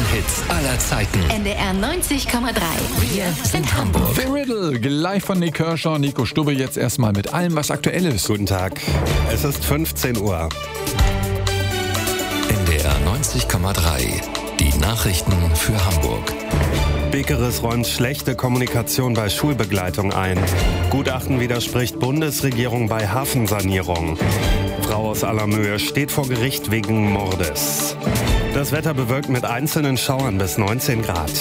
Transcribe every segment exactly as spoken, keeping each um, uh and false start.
Hits aller Zeiten. N D R neunzig Komma drei. Wir sind Hamburg. The Riddle, live von Nick Kershaw. Nico Stubbe jetzt erstmal mit allem, was aktuell ist. Guten Tag. Es ist fünfzehn Uhr. N D R neunzig Komma drei. Die Nachrichten für Hamburg. Bekeres räumt schlechte Kommunikation bei Schulbegleitung ein. Gutachten widerspricht Bundesregierung bei Hafensanierung. Frau aus Allermöhe steht vor Gericht wegen Mordes. Das Wetter bewölkt mit einzelnen Schauern bis neunzehn Grad.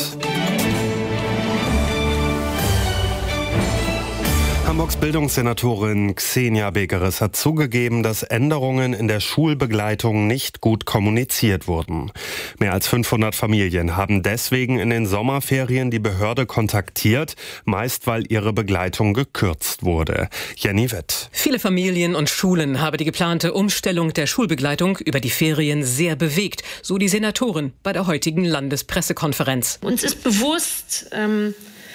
Hamburgs Bildungssenatorin Xenia Bekeres hat zugegeben, dass Änderungen in der Schulbegleitung nicht gut kommuniziert wurden. Mehr als fünfhundert Familien haben deswegen in den Sommerferien die Behörde kontaktiert, meist weil ihre Begleitung gekürzt wurde. Jenny Witt. Viele Familien und Schulen habe die geplante Umstellung der Schulbegleitung über die Ferien sehr bewegt, so die Senatorin bei der heutigen Landespressekonferenz. Uns ist bewusst, ähm,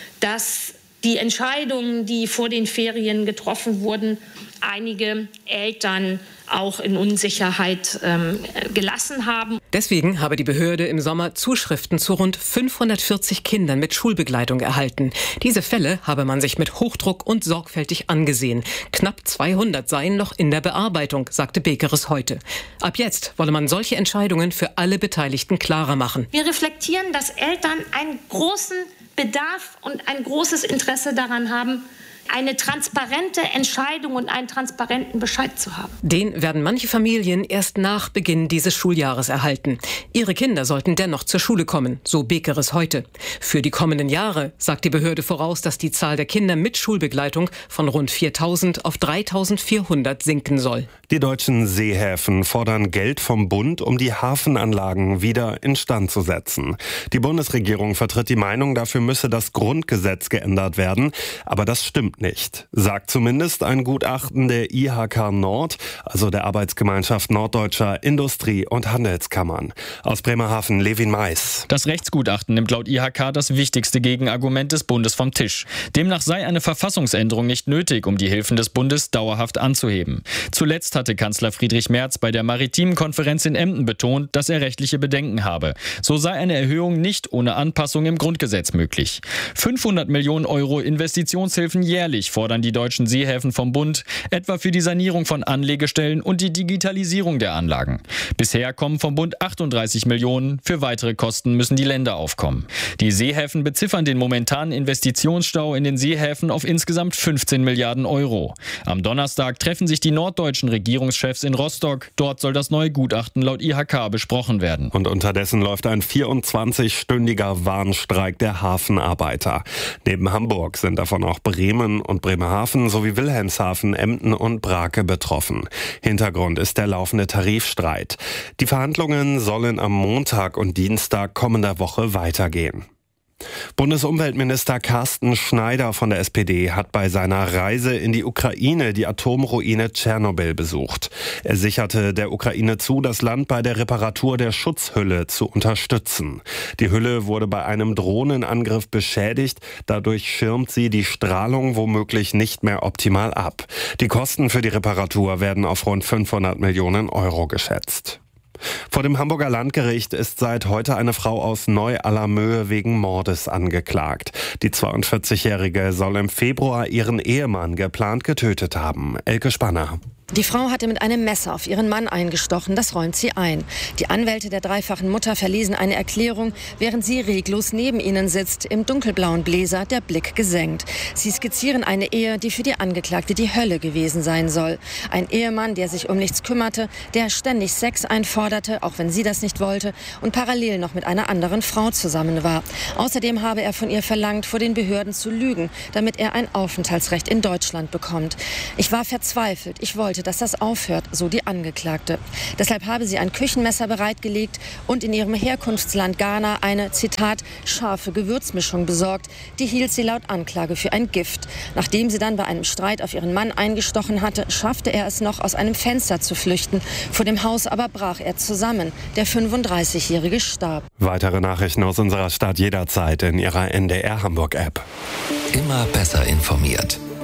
dass die Entscheidungen, die vor den Ferien getroffen wurden, einige Eltern auch in Unsicherheit ähm, gelassen haben. Deswegen habe die Behörde im Sommer Zuschriften zu rund fünfhundertvierzig Kindern mit Schulbegleitung erhalten. Diese Fälle habe man sich mit Hochdruck und sorgfältig angesehen. Knapp zweihundert seien noch in der Bearbeitung, sagte Bekeres heute. Ab jetzt wolle man solche Entscheidungen für alle Beteiligten klarer machen. Wir reflektieren, dass Eltern einen großen Bedarf und ein großes Interesse daran haben, eine transparente Entscheidung und einen transparenten Bescheid zu haben. Den werden manche Familien erst nach Beginn dieses Schuljahres erhalten. Ihre Kinder sollten dennoch zur Schule kommen, so Bekeres heute. Für die kommenden Jahre sagt die Behörde voraus, dass die Zahl der Kinder mit Schulbegleitung von rund viertausend auf dreitausendvierhundert sinken soll. Die deutschen Seehäfen fordern Geld vom Bund, um die Hafenanlagen wieder instand zu setzen. Die Bundesregierung vertritt die Meinung, dafür müsse das Grundgesetz geändert werden. Aber das stimmt nicht, sagt zumindest ein Gutachten der I H K Nord, also der Arbeitsgemeinschaft Norddeutscher Industrie- und Handelskammern. Aus Bremerhaven, Levin Mais. Das Rechtsgutachten nimmt laut I H K das wichtigste Gegenargument des Bundes vom Tisch. Demnach sei eine Verfassungsänderung nicht nötig, um die Hilfen des Bundes dauerhaft anzuheben. Zuletzt hatte Kanzler Friedrich Merz bei der Maritimen Konferenz in Emden betont, dass er rechtliche Bedenken habe. So sei eine Erhöhung nicht ohne Anpassung im Grundgesetz möglich. fünfhundert Millionen Euro Investitionshilfen jährlich fordern die deutschen Seehäfen vom Bund, etwa für die Sanierung von Anlegestellen und die Digitalisierung der Anlagen. Bisher kommen vom Bund achtunddreißig Millionen, für weitere Kosten müssen die Länder aufkommen. Die Seehäfen beziffern den momentanen Investitionsstau in den Seehäfen auf insgesamt fünfzehn Milliarden Euro. Am Donnerstag treffen sich die norddeutschen Regierungschefs in Rostock. Dort soll das neue Gutachten laut I H K besprochen werden. Und unterdessen läuft ein vierundzwanzigstündiger Warnstreik der Hafenarbeiter. Neben Hamburg sind davon auch Bremen und Bremerhaven sowie Wilhelmshaven, Emden und Brake betroffen. Hintergrund ist der laufende Tarifstreit. Die Verhandlungen sollen am Montag und Dienstag kommender Woche weitergehen. Bundesumweltminister Carsten Schneider von der S P D hat bei seiner Reise in die Ukraine die Atomruine Tschernobyl besucht. Er sicherte der Ukraine zu, das Land bei der Reparatur der Schutzhülle zu unterstützen. Die Hülle wurde bei einem Drohnenangriff beschädigt. Dadurch schirmt sie die Strahlung womöglich nicht mehr optimal ab. Die Kosten für die Reparatur werden auf rund fünfhundert Millionen Euro geschätzt. Vor dem Hamburger Landgericht ist seit heute eine Frau aus Neu-Allermöhe wegen Mordes angeklagt. Die zweiundvierzigjährige soll im Februar ihren Ehemann geplant getötet haben. Elke Spanner. Die Frau hatte mit einem Messer auf ihren Mann eingestochen, das räumt sie ein. Die Anwälte der dreifachen Mutter verlesen eine Erklärung, während sie reglos neben ihnen sitzt, im dunkelblauen Bläser, der Blick gesenkt. Sie skizzieren eine Ehe, die für die Angeklagte die Hölle gewesen sein soll. Ein Ehemann, der sich um nichts kümmerte, der ständig Sex einforderte, auch wenn sie das nicht wollte, und parallel noch mit einer anderen Frau zusammen war. Außerdem habe er von ihr verlangt, vor den Behörden zu lügen, damit er ein Aufenthaltsrecht in Deutschland bekommt. Ich war verzweifelt, ich wollte, dass das aufhört, so die Angeklagte. Deshalb habe sie ein Küchenmesser bereitgelegt und in ihrem Herkunftsland Ghana eine, Zitat, scharfe Gewürzmischung besorgt. Die hielt sie laut Anklage für ein Gift. Nachdem sie dann bei einem Streit auf ihren Mann eingestochen hatte, schaffte er es noch, aus einem Fenster zu flüchten. Vor dem Haus aber brach er zusammen. Der fünfunddreißigjährige starb. Weitere Nachrichten aus unserer Stadt jederzeit in Ihrer N D R Hamburg App. Immer besser informiert. N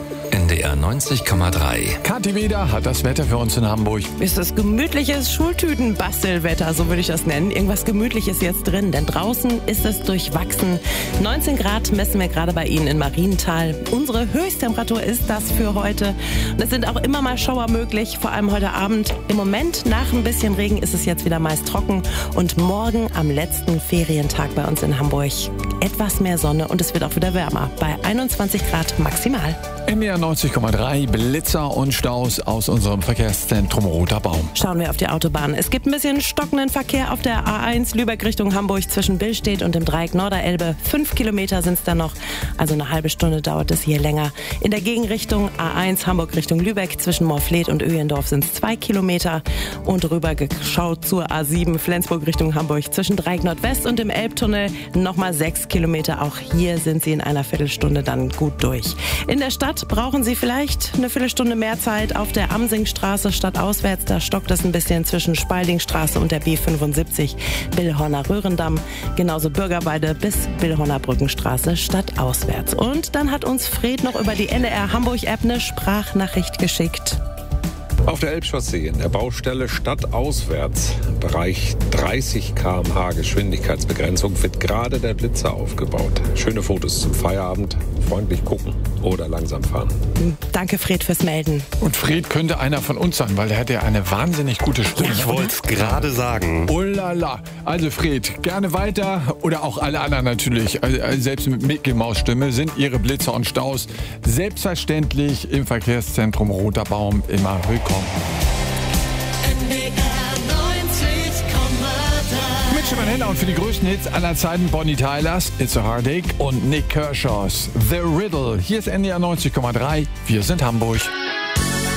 D R neunzig Komma drei. Kathi Weder hat das Wetter für uns in Hamburg. Ist das gemütliches Schultüten-Bastelwetter, so würde ich das nennen. Irgendwas Gemütliches jetzt drin, denn draußen ist es durchwachsen. neunzehn Grad messen wir gerade bei Ihnen in Marienthal. Unsere Höchsttemperatur ist das für heute. Und es sind auch immer mal Schauer möglich, vor allem heute Abend. Im Moment, nach ein bisschen Regen, ist es jetzt wieder meist trocken. Und morgen am letzten Ferientag bei uns in Hamburg etwas mehr Sonne und es wird auch wieder wärmer, bei einundzwanzig Grad maximal. N D R neunzig Komma drei, Blitzer und Staus aus unserem Verkehrszentrum Roter Baum. Schauen wir auf die Autobahn. Es gibt ein bisschen stockenden Verkehr auf der A eins Lübeck Richtung Hamburg zwischen Billstedt und dem Dreieck Norderelbe. Fünf Kilometer sind es dann noch, also eine halbe Stunde dauert es hier länger. In der Gegenrichtung A eins Hamburg Richtung Lübeck zwischen Morfleet und Öhendorf sind es zwei Kilometer. Und rüber geschaut zur A sieben Flensburg Richtung Hamburg zwischen Dreieck Nordwest und dem Elbtunnel nochmal sechs Kilometer. Auch hier sind Sie in einer Viertelstunde dann gut durch. In der Stadt brauchen Sie vielleicht eine Viertelstunde mehr Zeit auf der Amsingstraße stadtauswärts. Da stockt es ein bisschen zwischen Spaldingstraße und der B fünfundsiebzig Billhorner Röhrendamm. Genauso Bürgerweide bis Billhorner Brückenstraße stadtauswärts. Und dann hat uns Fred noch über die N D R Hamburg-App eine Sprachnachricht geschickt. Auf der Elbchaussee in der Baustelle stadtauswärts, Bereich dreißig Kilometer pro Stunde Geschwindigkeitsbegrenzung, wird gerade der Blitzer aufgebaut. Schöne Fotos zum Feierabend, freundlich gucken oder langsam fahren. Danke Fred fürs Melden. Und Fred könnte einer von uns sein, weil der hat ja eine wahnsinnig gute Stimme. Ich wollte es gerade sagen. Oh la la. Also Fred, gerne weiter oder auch alle anderen natürlich, also selbst mit Mickey Maus Stimme sind Ihre Blitzer und Staus selbstverständlich im Verkehrszentrum Roter Baum immer willkommen. Mit Schimmern Henner und für die größten Hits aller Zeiten Bonnie Tylers, It's a Heartache und Nick Kershaws The Riddle. Hier ist N D R neunzig Komma drei, wir sind Hamburg.